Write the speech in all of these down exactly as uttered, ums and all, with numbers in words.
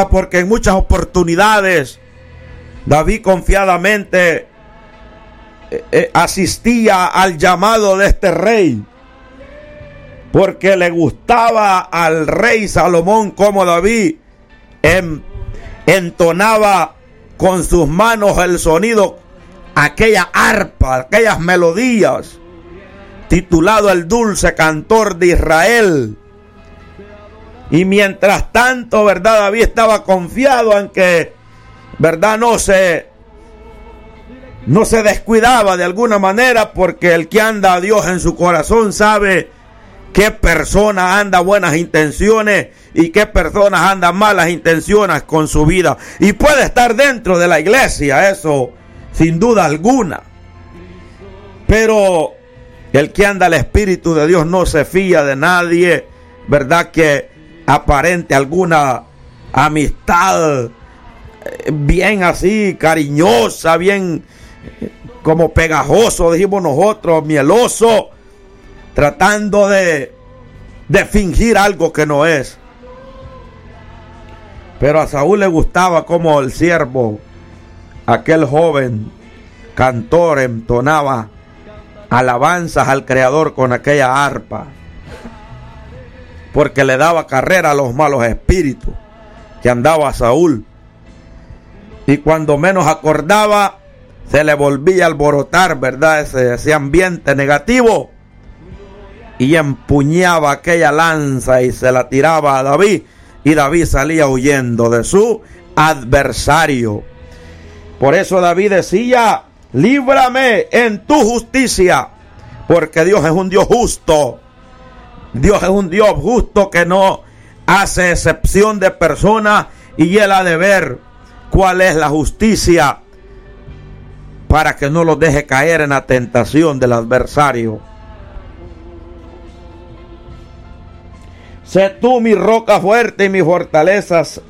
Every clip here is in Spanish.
porque en muchas oportunidades David confiadamente eh, eh, asistía al llamado de este rey, porque le gustaba al rey Salomón como David en, entonaba con sus manos el sonido, aquella arpa, aquellas melodías, titulado El Dulce Cantor de Israel. Y mientras tanto, ¿verdad?, David estaba confiado en que, ¿verdad?, no se, no se descuidaba de alguna manera, porque el que anda a Dios en su corazón sabe qué persona anda buenas intenciones y qué personas andan malas intenciones con su vida. Y puede estar dentro de la iglesia, eso sin duda alguna. Pero el que anda al Espíritu de Dios no se fía de nadie, ¿verdad?, que aparente alguna amistad bien así, cariñosa, bien como pegajoso, dijimos nosotros, mieloso, tratando de, de fingir algo que no es. Pero a Saúl le gustaba como el siervo, aquel joven cantor, entonaba alabanzas al Creador con aquella arpa, porque le daba carrera a los malos espíritus que andaba a Saúl. Y cuando menos acordaba, se le volvía a alborotar, ¿verdad?, ese, ese ambiente negativo, y empuñaba aquella lanza y se la tiraba a David, y David salía huyendo de su adversario. Por eso David decía: líbrame en tu justicia, porque Dios es un Dios justo. Dios es un Dios justo que no hace excepción de personas, y Él ha de ver cuál es la justicia para que no los deje caer en la tentación del adversario. Sé tú mi roca fuerte y mis fortalezas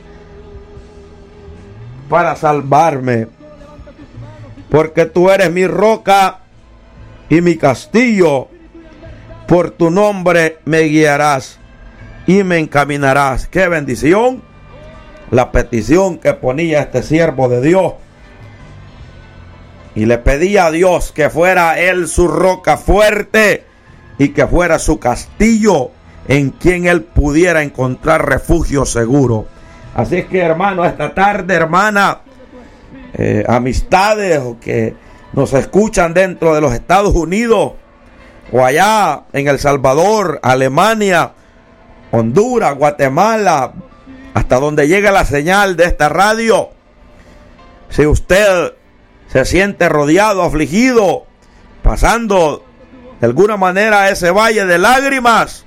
para salvarme, porque tú eres mi roca y mi castillo. Por tu nombre me guiarás y me encaminarás. ¡Qué bendición! La petición que ponía este siervo de Dios. Y le pedía a Dios que fuera Él su roca fuerte y que fuera su castillo en quien Él pudiera encontrar refugio seguro. Así es que, hermano, esta tarde, hermana, eh, amistades que nos escuchan dentro de los Estados Unidos, o allá en El Salvador, Alemania, Honduras, Guatemala, hasta donde llegue la señal de esta radio, si usted se siente rodeado, afligido, pasando de alguna manera ese valle de lágrimas,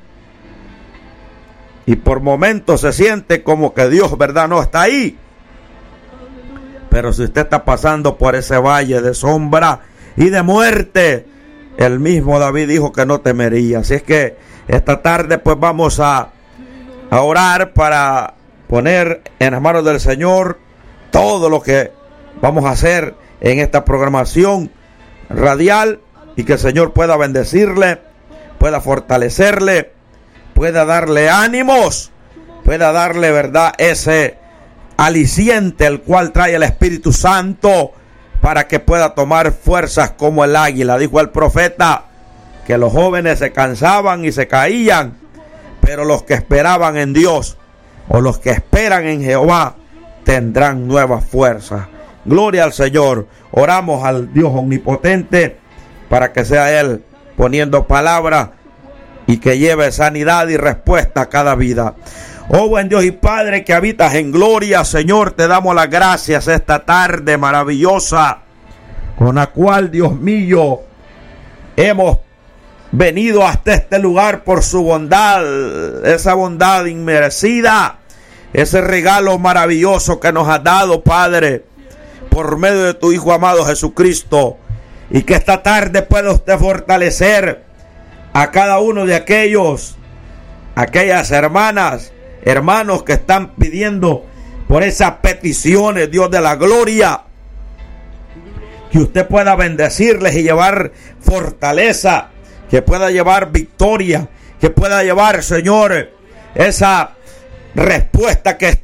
y por momentos se siente como que Dios, ¿verdad?, no está ahí, pero si usted está pasando por ese valle de sombra y de muerte, el mismo David dijo que no temería. Así es que esta tarde pues vamos a, a orar para poner en las manos del Señor todo lo que vamos a hacer en esta programación radial, y que el Señor pueda bendecirle, pueda fortalecerle, pueda darle ánimos, pueda darle, verdad, ese aliciente el cual trae el Espíritu Santo, para que pueda tomar fuerzas como el águila. Dijo el profeta que los jóvenes se cansaban y se caían, pero los que esperaban en Dios, o los que esperan en Jehová, tendrán nuevas fuerzas. Gloria al Señor. Oramos al Dios omnipotente para que sea Él poniendo palabra y que lleve sanidad y respuesta a cada vida. Oh buen Dios y Padre que habitas en gloria, Señor, te damos las gracias esta tarde maravillosa, con la cual, Dios mío, hemos venido hasta este lugar por su bondad, esa bondad inmerecida, ese regalo maravilloso que nos has dado, Padre, por medio de tu Hijo amado Jesucristo, y que esta tarde pueda usted fortalecer a cada uno de aquellos, aquellas hermanas, hermanos que están pidiendo por esas peticiones, Dios de la gloria, que usted pueda bendecirles y llevar fortaleza, que pueda llevar victoria, que pueda llevar, Señor, esa respuesta que